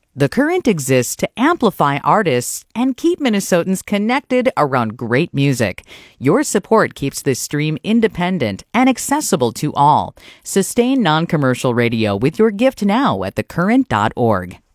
The Current exists to amplify artists and keep Minnesotans connected around great music. Your support keeps this stream independent and accessible to all. Sustain non-commercial radio with your gift now at thecurrent.org.